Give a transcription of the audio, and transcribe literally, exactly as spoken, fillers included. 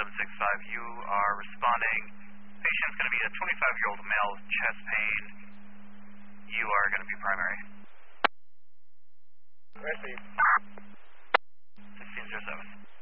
seven six five, you are responding. Patient's going to be a twenty-five-year-old male with chest pain. You are going to be primary. Received. sixteen zero seven.